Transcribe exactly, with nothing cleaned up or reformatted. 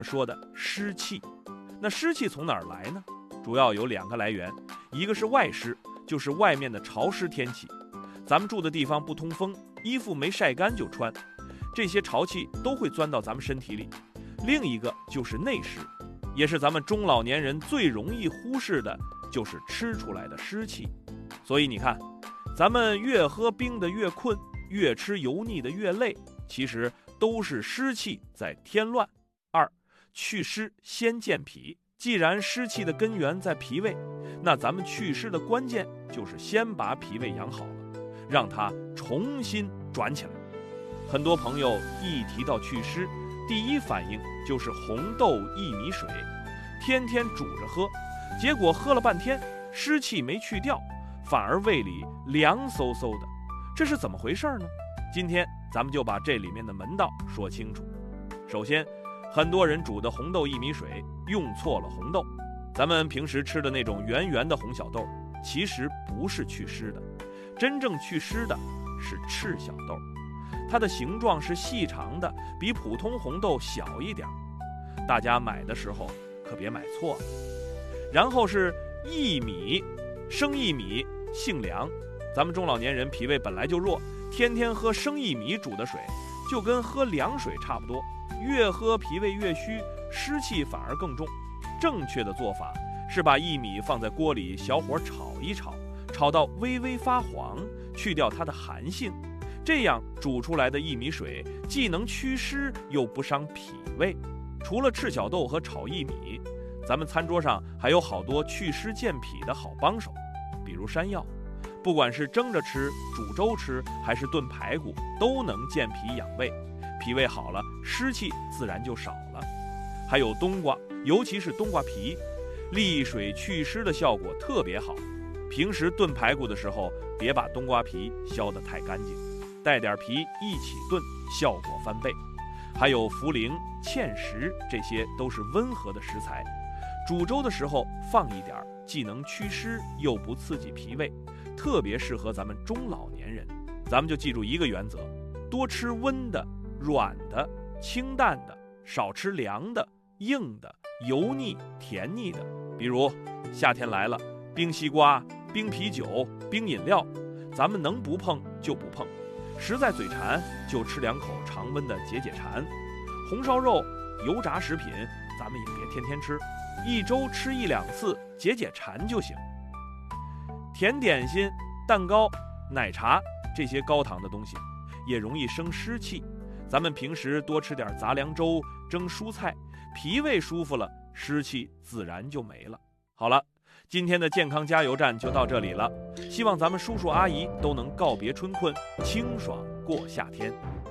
说的湿气。那湿气从哪儿来呢？主要有两个来源，一个是外湿，就是外面的潮湿天气，咱们住的地方不通风，衣服没晒干就穿，这些潮气都会钻到咱们身体里。另一个就是内湿，也是咱们中老年人最容易忽视的，就是吃出来的湿气。所以你看，咱们越喝冰的越困，越吃油腻的越累，其实都是湿气在添乱。二，祛湿先健脾。既然湿气的根源在脾胃，那咱们祛湿的关键就是先把脾胃养好了，让它重新转起来。很多朋友一提到祛湿，第一反应就是红豆薏米水，天天煮着喝，结果喝了半天，湿气没去掉，反而胃里凉飕飕的，这是怎么回事呢？今天咱们就把这里面的门道说清楚。首先，很多人煮的红豆薏米水用错了红豆，咱们平时吃的那种圆圆的红小豆，其实不是祛湿的，真正祛湿的是赤小豆，它的形状是细长的，比普通红豆小一点，大家买的时候可别买错了。然后是薏米，生薏米性凉，咱们中老年人脾胃本来就弱，天天喝生薏米煮的水，就跟喝凉水差不多，越喝脾胃越虚，湿气反而更重。正确的做法是把薏米放在锅里小火炒一炒，炒到微微发黄，去掉它的寒性，这样煮出来的薏米水既能祛湿又不伤脾胃。除了赤小豆和炒薏米，咱们餐桌上还有好多祛湿健脾的好帮手，比如山药，不管是蒸着吃、煮粥吃还是炖排骨，都能健脾养胃，脾胃好了，湿气自然就少了。还有冬瓜，尤其是冬瓜皮，利水祛湿的效果特别好。平时炖排骨的时候，别把冬瓜皮削得太干净，带点皮一起炖，效果翻倍。还有茯苓、芡实，这些都是温和的食材，煮粥的时候放一点，既能祛湿又不刺激脾胃，特别适合咱们中老年人。咱们就记住一个原则，多吃温的、软的、清淡的，少吃凉的、硬的、油腻、甜腻的。比如夏天来了，冰西瓜、冰啤酒、冰饮料，咱们能不碰就不碰，实在嘴馋就吃两口常温的解解馋。红烧肉、油炸食品咱们也别天天吃，一周吃一两次解解馋就行。甜点心、蛋糕、奶茶这些高糖的东西也容易生湿气，咱们平时多吃点杂粮粥、蒸蔬菜，脾胃舒服了，湿气自然就没了。好了，今天的健康加油站就到这里了，希望咱们叔叔阿姨都能告别春困，清爽过夏天。